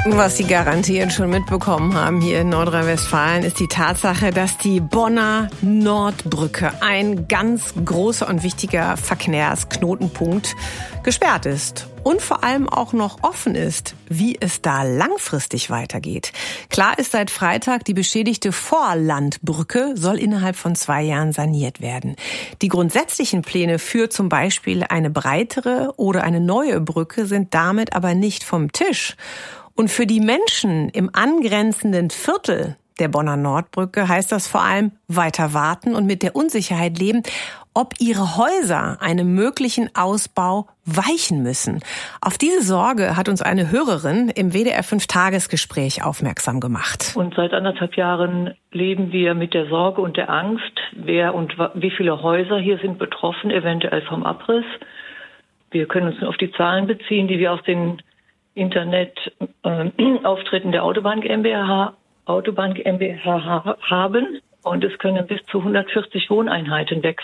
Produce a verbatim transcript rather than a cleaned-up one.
Was Sie garantiert schon mitbekommen haben hier in Nordrhein-Westfalen, ist die Tatsache, dass die Bonner Nordbrücke, ein ganz großer und wichtiger Verkehrsknotenpunkt, gesperrt ist. Und vor allem auch noch offen ist, wie es da langfristig weitergeht. Klar ist seit Freitag, die beschädigte Vorlandbrücke soll innerhalb von zwei Jahren saniert werden. Die grundsätzlichen Pläne für zum Beispiel eine breitere oder eine neue Brücke sind damit aber nicht vom Tisch. Und für die Menschen im angrenzenden Viertel der Bonner Nordbrücke heißt das vor allem weiter warten und mit der Unsicherheit leben, ob ihre Häuser einem möglichen Ausbau weichen müssen. Auf diese Sorge hat uns eine Hörerin im W D R fünf Tagesgespräch aufmerksam gemacht. Und seit anderthalb Jahren leben wir mit der Sorge und der Angst, wer und wie viele Häuser hier sind betroffen, eventuell vom Abriss. Wir können uns nur auf die Zahlen beziehen, die wir aus den Internetauftritten äh, der Autobahn GmbH, Autobahn GmbH haben. Und es können bis zu hundertvierzig Wohneinheiten weg